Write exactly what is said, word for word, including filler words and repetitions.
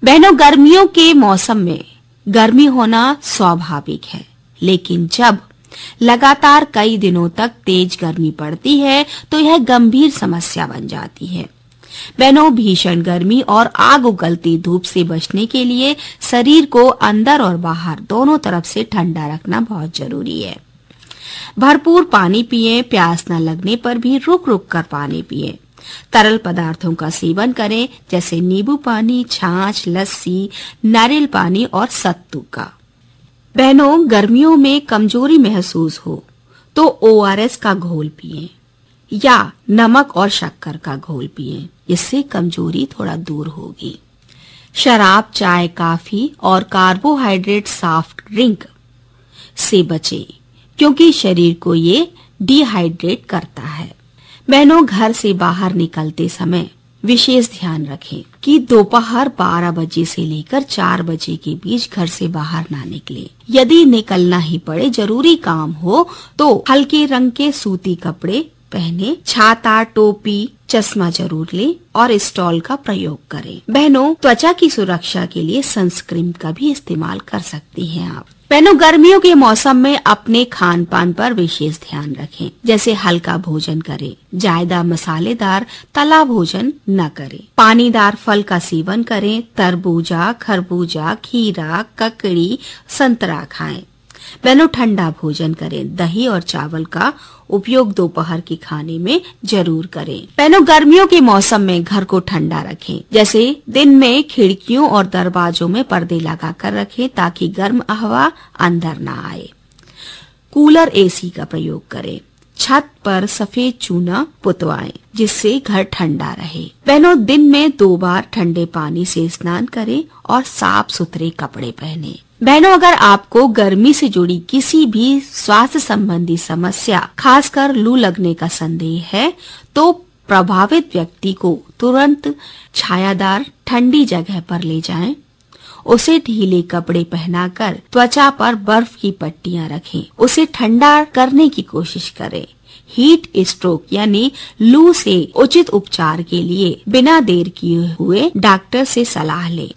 बहनों, गर्मियों के मौसम में गर्मी होना स्वाभाविक है, लेकिन जब लगातार कई दिनों तक तेज गर्मी पड़ती है तो यह गंभीर समस्या बन जाती है। बहनों, भीषण गर्मी और आग उगलती धूप से बचने के लिए शरीर को अंदर और बाहर दोनों तरफ से ठंडा रखना बहुत जरूरी है। भरपूर पानी पिएं, प्यास न लगने पर भी रुक रुक कर पानी पिएं। तरल पदार्थों का सेवन करें, जैसे नींबू पानी, छाछ, लस्सी, नारियल पानी और सत्तू का। बहनों, गर्मियों में कमजोरी महसूस हो तो ओ आर एस का घोल पिएं या नमक और शक्कर का घोल पिएं, इससे कमजोरी थोड़ा दूर होगी। शराब, चाय, कॉफी और कार्बोहाइड्रेट सॉफ्ट ड्रिंक से बचें, क्योंकि शरीर को ये डिहाइड्रेट करता है। बहनों, घर से बाहर निकलते समय विशेष ध्यान रखें कि दोपहर बारह बजे से लेकर चार बजे के बीच घर से बाहर ना निकलें। यदि निकलना ही पड़े, जरूरी काम हो, तो हल्के रंग के सूती कपड़े पहने, छाता, टोपी, चश्मा जरूर लें और स्टॉल का प्रयोग करें। बहनों, त्वचा की सुरक्षा के लिए सनस्क्रीन का भी इस्तेमाल कर सकती हैं आप। बहनों, गर्मियों के मौसम में अपने खान पान पर विशेष ध्यान रखें, जैसे हल्का भोजन करें, ज्यादा मसालेदार तला भोजन न करें, पानीदार फल का सेवन करें, तरबूजा, खरबूजा, खीरा, ककड़ी, संतरा खाएं। बहनों, ठंडा भोजन करें, दही और चावल का उपयोग दोपहर के खाने में जरूर करें। बहनों, गर्मियों के मौसम में घर को ठंडा रखें, जैसे दिन में खिड़कियों और दरवाजों में पर्दे लगाकर रखें ताकि गर्म हवा अंदर न आए। कूलर, एसी का प्रयोग करें। छत पर सफेद चूना पुतवाएं, जिससे घर ठंडा रहे। बहनों, दिन में दो बार ठंडे पानी से स्नान करें और साफ सुथरे कपड़े पहनें। बहनों, अगर आपको गर्मी से जुड़ी किसी भी स्वास्थ्य संबंधी समस्या, खासकर लू लगने का संदेह है, तो प्रभावित व्यक्ति को तुरंत छायादार ठंडी जगह पर ले जाएं। उसे ढीले कपड़े पहनाकर त्वचा पर बर्फ की पट्टियां रखें। उसे ठंडा करने की कोशिश करें। हीट स्ट्रोक यानी लू से उचित उपचार के लिए बिना देर किए हुए डॉक्टर से सलाह लें।